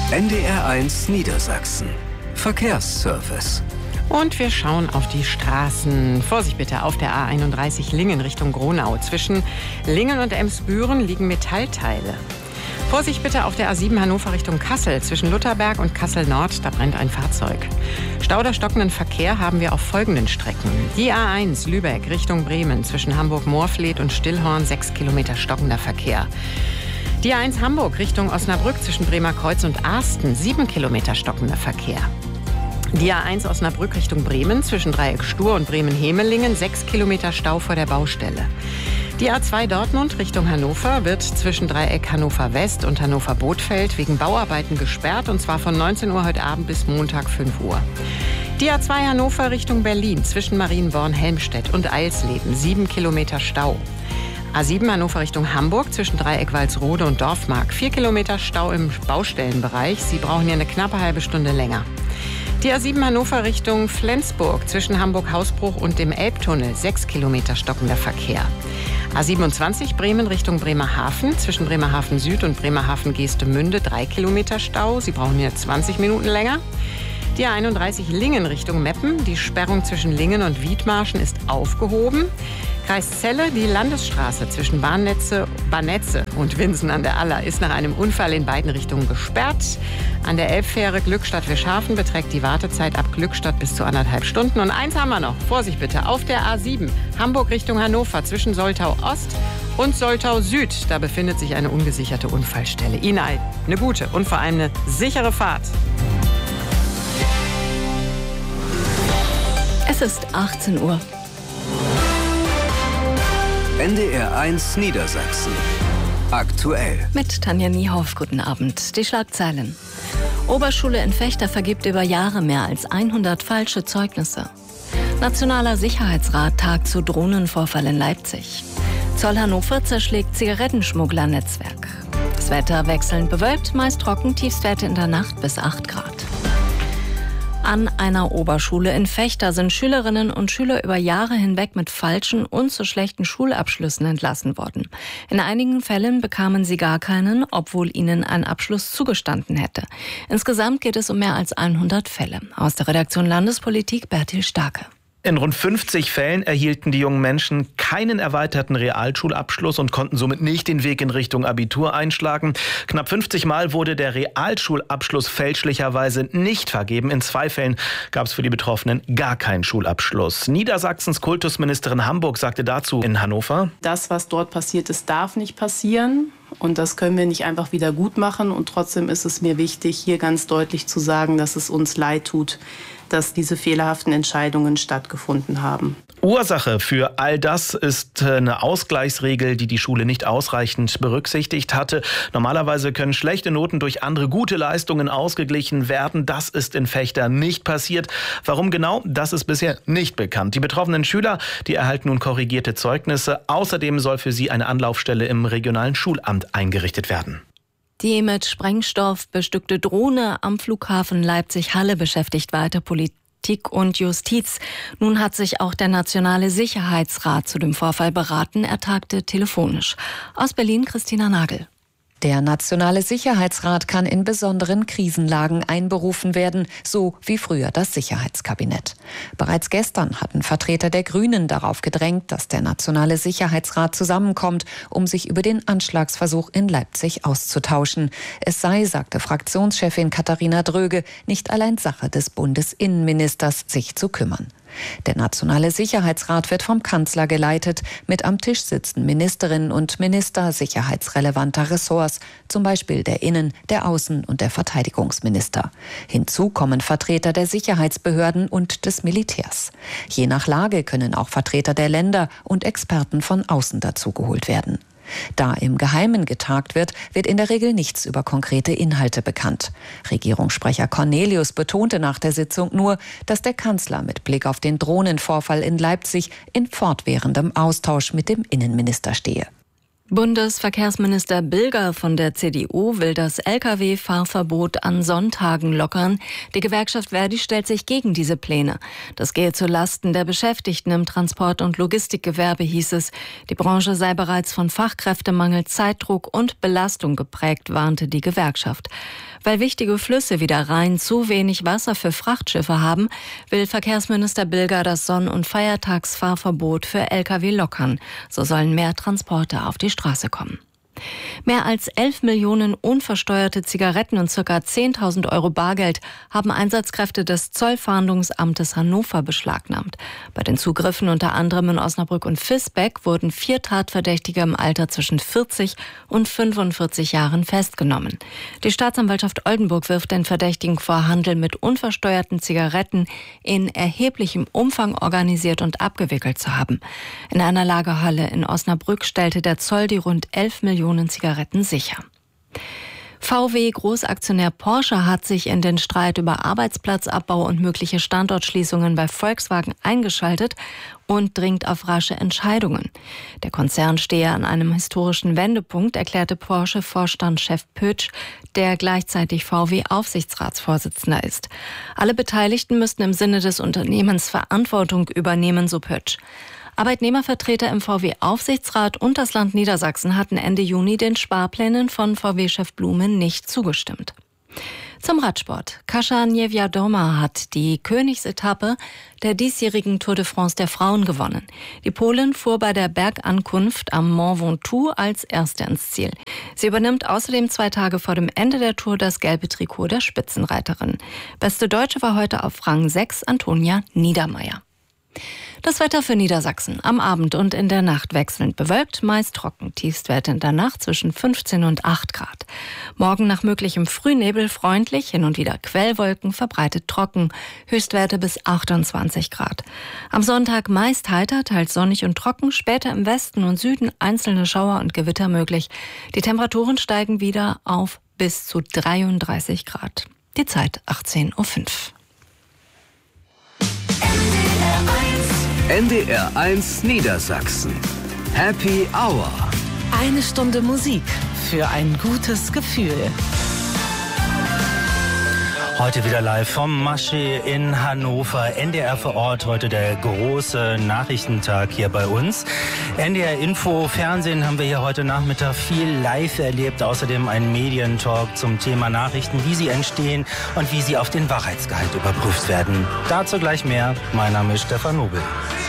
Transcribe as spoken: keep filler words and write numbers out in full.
N D R eins Niedersachsen. Verkehrsservice. Und wir schauen auf die Straßen. Vorsicht bitte auf der A einunddreißig Lingen Richtung Gronau. Zwischen Lingen und Emsbüren liegen Metallteile. Vorsicht bitte auf der A sieben Hannover Richtung Kassel. Zwischen Lutherberg und Kassel-Nord, da brennt ein Fahrzeug. Stau oder stockenden Verkehr haben wir auf folgenden Strecken. Die A eins Lübeck Richtung Bremen. Zwischen Hamburg-Moorfleet und Stillhorn, sechs Kilometer stockender Verkehr. Die A eins Hamburg Richtung Osnabrück zwischen Bremerkreuz und Arsten, sieben Kilometer stockender Verkehr. Die A eins Osnabrück Richtung Bremen zwischen Dreieck Stur und Bremen-Hemelingen, sechs Kilometer Stau vor der Baustelle. Die A zwei Dortmund Richtung Hannover wird zwischen Dreieck Hannover West und Hannover Bothfeld wegen Bauarbeiten gesperrt, und zwar von neunzehn Uhr heute Abend bis Montag fünf Uhr. Die A zwei Hannover Richtung Berlin zwischen Marienborn-Helmstedt und Eilsleben, sieben Kilometer Stau. A sieben Hannover Richtung Hamburg zwischen Dreieck Walsrode und Dorfmark, vier Kilometer Stau im Baustellenbereich. Sie brauchen hier eine knappe halbe Stunde länger. Die A sieben Hannover Richtung Flensburg zwischen Hamburg-Hausbruch und dem Elbtunnel, sechs Kilometer stockender Verkehr. A siebenundzwanzig Bremen Richtung Bremerhaven zwischen Bremerhaven Süd und Bremerhaven Geestemünde, drei Kilometer Stau. Sie brauchen hier zwanzig Minuten länger. Die A einunddreißig Lingen Richtung Meppen. Die Sperrung zwischen Lingen und Wiedmarschen ist aufgehoben. Kreis Celle, die Landesstraße zwischen Bahnnetze, Barnetze und Winsen an der Aller ist nach einem Unfall in beiden Richtungen gesperrt. An der Elbfähre Glückstadt-Wischhafen beträgt die Wartezeit ab Glückstadt bis zu anderthalb Stunden. Und eins haben wir noch, Vorsicht bitte, auf der A sieben Hamburg Richtung Hannover zwischen Soltau Ost und Soltau Süd. Da befindet sich eine ungesicherte Unfallstelle. Ihnen allen eine gute und vor allem eine sichere Fahrt. Es ist achtzehn Uhr. N D R eins Niedersachsen. Aktuell. Mit Tanja Niehoff, guten Abend. Die Schlagzeilen. Oberschule in Vechta vergibt über Jahre mehr als hundert falsche Zeugnisse. Nationaler Sicherheitsrat tagt zu Drohnenvorfall in Leipzig. Zoll Hannover zerschlägt Zigarettenschmuggler-Netzwerk. Das Wetter wechselnd bewölkt, meist trocken, Tiefstwerte in der Nacht bis acht Grad. An einer Oberschule in Vechta sind Schülerinnen und Schüler über Jahre hinweg mit falschen und zu schlechten Schulabschlüssen entlassen worden. In einigen Fällen bekamen sie gar keinen, obwohl ihnen ein Abschluss zugestanden hätte. Insgesamt geht es um mehr als hundert Fälle. Aus der Redaktion Landespolitik Bertil Starke. In rund fünfzig Fällen erhielten die jungen Menschen keinen erweiterten Realschulabschluss und konnten somit nicht den Weg in Richtung Abitur einschlagen. Knapp fünfzig Mal wurde der Realschulabschluss fälschlicherweise nicht vergeben. In zwei Fällen gab es für die Betroffenen gar keinen Schulabschluss. Niedersachsens Kultusministerin Hamburg sagte dazu in Hannover: Das, was dort passiert ist, darf nicht passieren. Und das können wir nicht einfach wieder gut machen. Und trotzdem ist es mir wichtig, hier ganz deutlich zu sagen, dass es uns leid tut, dass diese fehlerhaften Entscheidungen stattgefunden haben. Ursache für all das ist eine Ausgleichsregel, die die Schule nicht ausreichend berücksichtigt hatte. Normalerweise können schlechte Noten durch andere gute Leistungen ausgeglichen werden. Das ist in Vechta nicht passiert. Warum genau? Das ist bisher nicht bekannt. Die betroffenen Schüler, die erhalten nun korrigierte Zeugnisse. Außerdem soll für sie eine Anlaufstelle im regionalen Schulamt eingerichtet werden. Die mit Sprengstoff bestückte Drohne am Flughafen Leipzig-Halle beschäftigt weiter Politik und Justiz. Nun hat sich auch der Nationale Sicherheitsrat zu dem Vorfall beraten. Er tagte telefonisch. Aus Berlin Christina Nagel. Der Nationale Sicherheitsrat kann in besonderen Krisenlagen einberufen werden, so wie früher das Sicherheitskabinett. Bereits gestern hatten Vertreter der Grünen darauf gedrängt, dass der Nationale Sicherheitsrat zusammenkommt, um sich über den Anschlagsversuch in Leipzig auszutauschen. Es sei, sagte Fraktionschefin Katharina Dröge, nicht allein Sache des Bundesinnenministers, sich zu kümmern. Der Nationale Sicherheitsrat wird vom Kanzler geleitet. Mit am Tisch sitzen Ministerinnen und Minister sicherheitsrelevanter Ressorts, zum Beispiel der Innen-, der Außen- und der Verteidigungsminister. Hinzu kommen Vertreter der Sicherheitsbehörden und des Militärs. Je nach Lage können auch Vertreter der Länder und Experten von außen dazugeholt werden. Da im Geheimen getagt wird, wird in der Regel nichts über konkrete Inhalte bekannt. Regierungssprecher Cornelius betonte nach der Sitzung nur, dass der Kanzler mit Blick auf den Drohnenvorfall in Leipzig in fortwährendem Austausch mit dem Innenminister stehe. Bundesverkehrsminister Bilger von der C D U will das L K W-Fahrverbot an Sonntagen lockern. Die Gewerkschaft Verdi stellt sich gegen diese Pläne. Das gehe zu Lasten der Beschäftigten im Transport- und Logistikgewerbe, hieß es. Die Branche sei bereits von Fachkräftemangel, Zeitdruck und Belastung geprägt, warnte die Gewerkschaft. Weil wichtige Flüsse wie der Rhein zu wenig Wasser für Frachtschiffe haben, will Verkehrsminister Bilger das Sonn- und Feiertagsfahrverbot für L K W lockern. So sollen mehr Transporte auf die Straße kommen. Mehr als elf Millionen unversteuerte Zigaretten und ca. zehntausend Euro Bargeld haben Einsatzkräfte des Zollfahndungsamtes Hannover beschlagnahmt. Bei den Zugriffen unter anderem in Osnabrück und Visbeck wurden vier Tatverdächtige im Alter zwischen vierzig und fünfundvierzig Jahren festgenommen. Die Staatsanwaltschaft Oldenburg wirft den Verdächtigen vor, Handel mit unversteuerten Zigaretten in erheblichem Umfang organisiert und abgewickelt zu haben. In einer Lagerhalle in Osnabrück stellte der Zoll die rund elf Millionen Zigaretten sicher. V W-Großaktionär Porsche hat sich in den Streit über Arbeitsplatzabbau und mögliche Standortschließungen bei Volkswagen eingeschaltet und dringt auf rasche Entscheidungen. Der Konzern stehe an einem historischen Wendepunkt, erklärte Porsche-Vorstandschef Pötsch, der gleichzeitig V W-Aufsichtsratsvorsitzender ist. Alle Beteiligten müssten im Sinne des Unternehmens Verantwortung übernehmen, so Pötsch. Arbeitnehmervertreter im V W-Aufsichtsrat und das Land Niedersachsen hatten Ende Juni den Sparplänen von V W-Chef Blume nicht zugestimmt. Zum Radsport. Kasia Niewiadoma hat die Königsetappe der diesjährigen Tour de France der Frauen gewonnen. Die Polin fuhr bei der Bergankunft am Mont Ventoux als Erste ins Ziel. Sie übernimmt außerdem zwei Tage vor dem Ende der Tour das gelbe Trikot der Spitzenreiterin. Beste Deutsche war heute auf Rang sechs Antonia Niedermeyer. Das Wetter für Niedersachsen. Am Abend und in der Nacht wechselnd bewölkt, meist trocken. Tiefstwerte in der Nacht zwischen fünfzehn und acht Grad. Morgen nach möglichem Frühnebel freundlich, hin und wieder Quellwolken, verbreitet trocken. Höchstwerte bis achtundzwanzig Grad. Am Sonntag meist heiter, teils sonnig und trocken. Später im Westen und Süden einzelne Schauer und Gewitter möglich. Die Temperaturen steigen wieder auf bis zu dreiunddreißig Grad. Die Zeit achtzehn Uhr fünf. N D R eins Niedersachsen. Happy Hour. Eine Stunde Musik für ein gutes Gefühl. Heute wieder live vom Maschee in Hannover. N D R vor Ort, heute der große Nachrichtentag hier bei uns. N D R Info, Fernsehen haben wir hier heute Nachmittag viel live erlebt. Außerdem ein Medientalk zum Thema Nachrichten, wie sie entstehen und wie sie auf den Wahrheitsgehalt überprüft werden. Dazu gleich mehr. Mein Name ist Stefan Nobel.